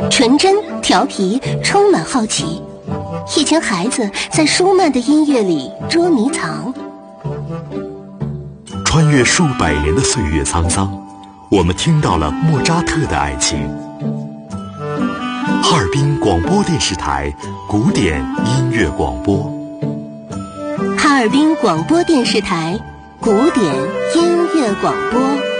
纯真、调皮，充满好奇，一群孩子在舒曼的音乐里捉迷藏。 穿越数百年的岁月沧桑，我们听到了莫扎特的爱情。哈尔滨广播电视台古典音乐广播。 哈尔滨广播电视台古典音乐广播。